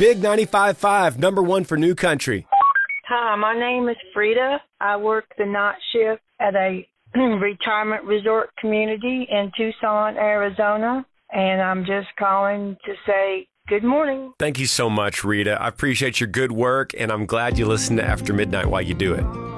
Big 95.5, number one for New Country. Hi, my name is Frida. I work the night shift at a retirement resort community in Tucson, Arizona, and I'm just calling to say good morning. Thank you so much, Rita. I appreciate your good work, and I'm glad you listen to After Midnight while you do it.